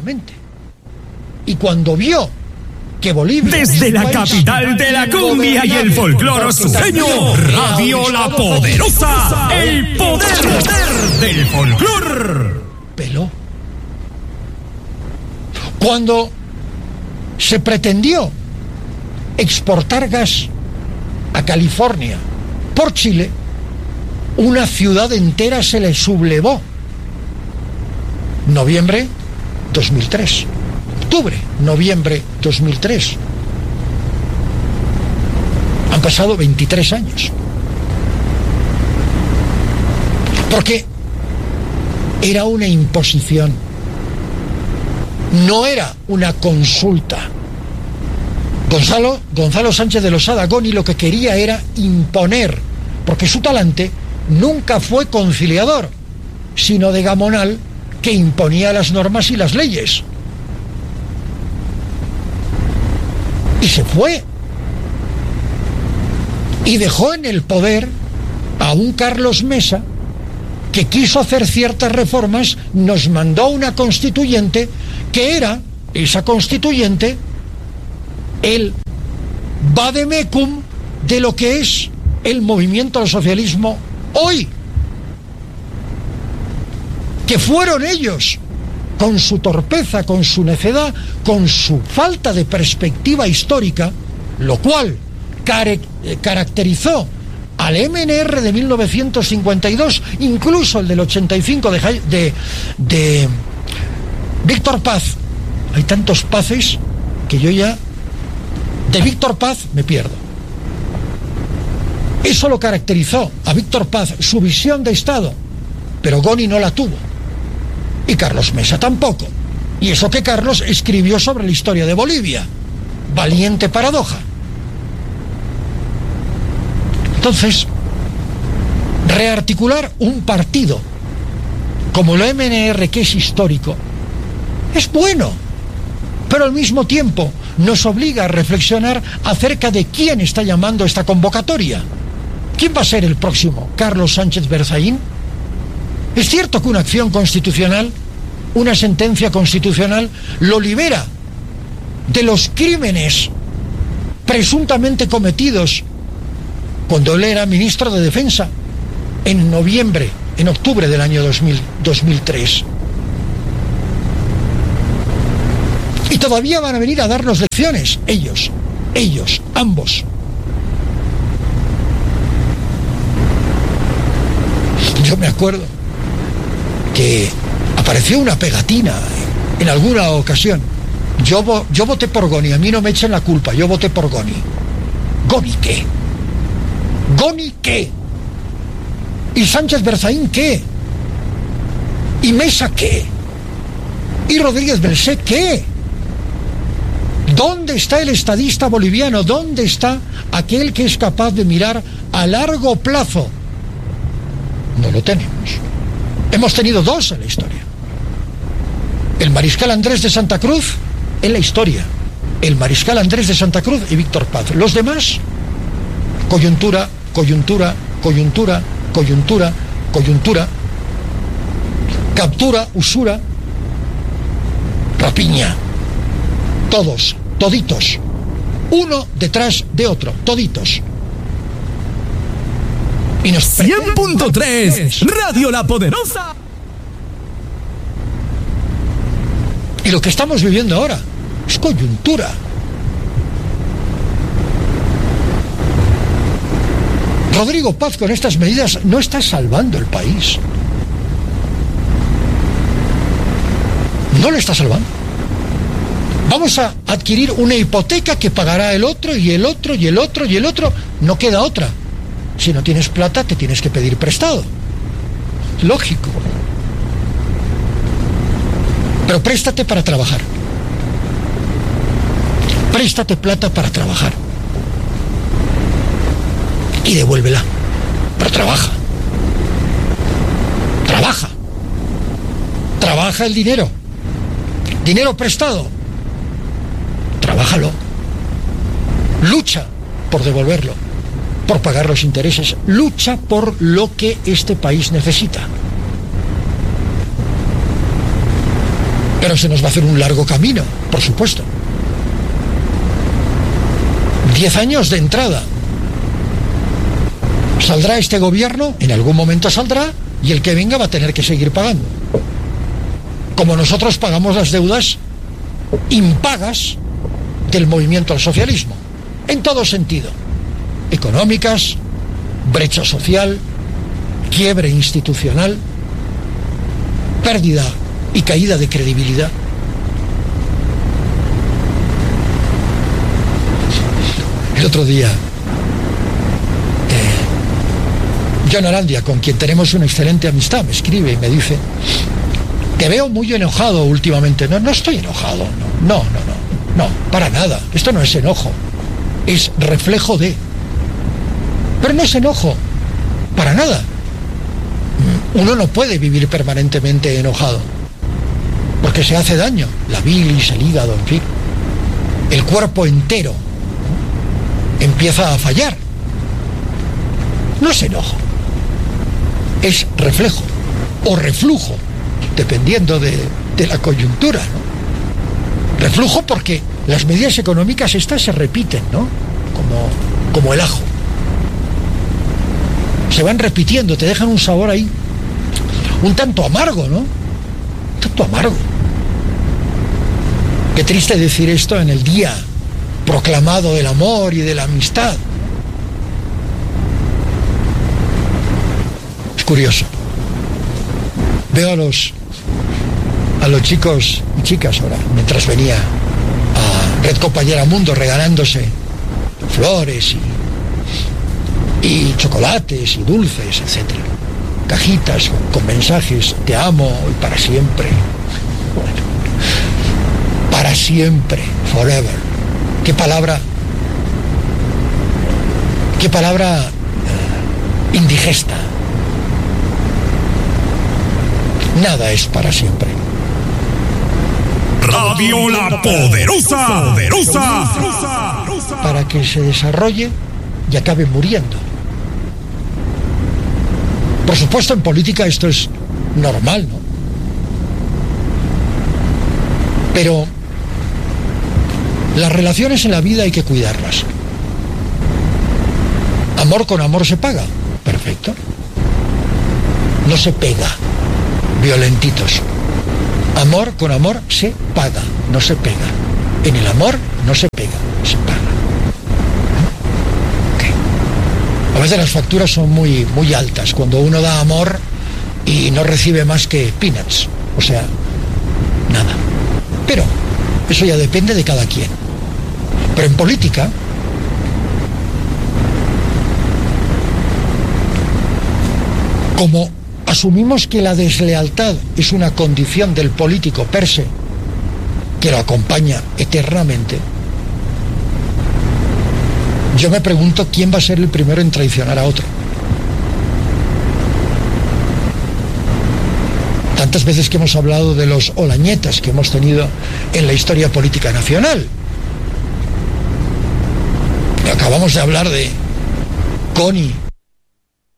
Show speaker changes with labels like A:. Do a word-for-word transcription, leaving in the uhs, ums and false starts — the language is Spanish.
A: Efectivamente. Y cuando vio que Bolivia...
B: Desde la capital de la cumbia y el folclore sureño, Radio La Poderosa, el poder del folclore.
A: Peló. Cuando se pretendió exportar gas a California por Chile, una ciudad entera se le sublevó. Noviembre dos mil tres. Octubre, noviembre dos mil tres. Han pasado veintitrés años. Porque era una imposición. No era una consulta. Gonzalo, Gonzalo Sánchez de Losada Goni lo que quería era imponer, porque su talante nunca fue conciliador, sino de gamonal que imponía las normas y las leyes. Y se fue. Y dejó en el poder a un Carlos Mesa que quiso hacer ciertas reformas, nos mandó una constituyente que era, esa constituyente, el vademecum de lo que es el movimiento al socialismo hoy. Que fueron ellos, con su torpeza, con su necedad, con su falta de perspectiva histórica, lo cual car- caracterizó al M N R de mil novecientos cincuenta y dos, incluso el del ochenta y cinco de, de, de Víctor Paz. Hay tantos Paces que yo ya de Víctor Paz me pierdo. Eso lo caracterizó a Víctor Paz, su visión de Estado, pero Goni no la tuvo. Y Carlos Mesa tampoco. Y eso que Carlos escribió sobre la historia de Bolivia. Valiente paradoja. Entonces, rearticular un partido como la M N R, que es histórico, es bueno, pero al mismo tiempo nos obliga a reflexionar acerca de quién está llamando esta convocatoria. ¿Quién va a ser el próximo? ¿Carlos Sánchez Berzaín? Es cierto que una acción constitucional, una sentencia constitucional, lo libera de los crímenes presuntamente cometidos cuando él era ministro de Defensa en noviembre, en octubre del año dos mil, dos mil tres. Y todavía van a venir a darnos lecciones, ellos, ellos, ambos. Yo me acuerdo que apareció una pegatina en alguna ocasión. Yo, vo, yo voté por Goni, a mí no me echen la culpa, yo voté por Goni. ¿Goni qué? ¿Goni qué? ¿Y Sánchez Berzaín qué? ¿Y Mesa qué? ¿Y Rodríguez Belsé qué? ¿Dónde está el estadista boliviano? ¿Dónde está aquel que es capaz de mirar a largo plazo? No lo tenemos. Hemos tenido dos en la historia. El mariscal Andrés de Santa Cruz en la historia. El mariscal Andrés de Santa Cruz y Víctor Paz. Los demás, coyuntura, coyuntura, coyuntura, coyuntura, coyuntura, captura, usura, rapiña. Todos, toditos. Uno detrás de otro, toditos. Y nos
B: cien punto tres Radio La Poderosa.
A: Y lo que estamos viviendo ahora es coyuntura. Rodrigo Paz con estas medidas no está salvando el país. No lo está salvando. Vamos a adquirir una hipoteca que pagará el otro y el otro y el otro y el otro. No queda otra. Si no tienes plata, te tienes que pedir prestado. Lógico. Pero préstate para trabajar. Préstate plata para trabajar. Y devuélvela. Pero trabaja. Trabaja. Trabaja el dinero. Dinero prestado. Trabájalo. Lucha por devolverlo, por pagar los intereses. Lucha por lo que este país necesita. Pero se nos va a hacer un largo camino, por supuesto. Diez años de entrada. Saldrá este gobierno, en algún momento saldrá, y el que venga va a tener que seguir pagando. Como nosotros pagamos las deudas impagas del movimiento al socialismo, en todo sentido. Económicas, brecha social, quiebre institucional, pérdida y caída de credibilidad. El otro día, eh, John Arandia, con quien tenemos una excelente amistad, me escribe y me dice: te veo muy enojado últimamente. No, no estoy enojado, no, no, no, no, no, para nada. Esto no es enojo, es reflejo de. Pero no es enojo, para nada. Uno no puede vivir permanentemente enojado, porque se hace daño, la bilis, el hígado, en fin. El cuerpo entero, ¿no?, empieza a fallar. No es enojo, es reflejo o reflujo, dependiendo de, de la coyuntura, ¿no? Reflujo porque las medidas económicas estas se repiten, ¿no? Como, como el ajo. Se van repitiendo, te dejan un sabor ahí un tanto amargo, ¿no? Un tanto amargo. Qué triste decir esto en el día proclamado del amor y de la amistad. Es curioso. Veo a los a los chicos y chicas ahora, mientras venía a Red Compañera Mundo, regalándose flores y, y chocolates y dulces, etcétera. Cajitas con, con mensajes: te amo y para siempre. Bueno, para siempre, forever. Qué palabra, qué palabra uh, indigesta. Nada es para siempre.
B: Radio La Poderosa, Poderosa.
A: Para que se desarrolle y acabe muriendo. Por supuesto, en política esto es normal, ¿no? Pero las relaciones en la vida hay que cuidarlas. Amor con amor se paga. Perfecto. No se pega. Violentitos. Amor con amor se paga, no se pega. En el amor no se pega, se paga. Okay. A veces las facturas son muy, muy altas cuando uno da amor y no recibe más que peanuts, o sea, nada. Pero eso ya depende de cada quien. Pero en política, como asumimos que la deslealtad es una condición del político per se, que lo acompaña eternamente, yo me pregunto quién va a ser el primero en traicionar a otro. Tantas veces que hemos hablado de los olañetas que hemos tenido en la historia política nacional. Acabamos de hablar de Connie